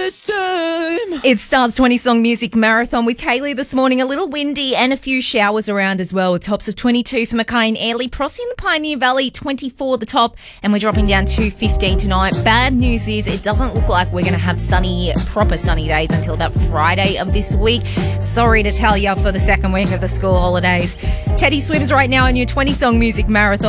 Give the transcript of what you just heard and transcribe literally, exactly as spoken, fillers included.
this time. It starts twenty Song Music Marathon with Kaylee this morning. A little windy and a few showers around as well, with tops of twenty-two for Mackay and Airlie. Prossie in the Pioneer Valley, twenty-four the top, and we're dropping down to fifteen tonight. Bad news is it doesn't look like we're going to have sunny, proper sunny days until about Friday of this week. Sorry to tell you for the second week of the school holidays. Teddy Swims right now on your twenty Song Music Marathon.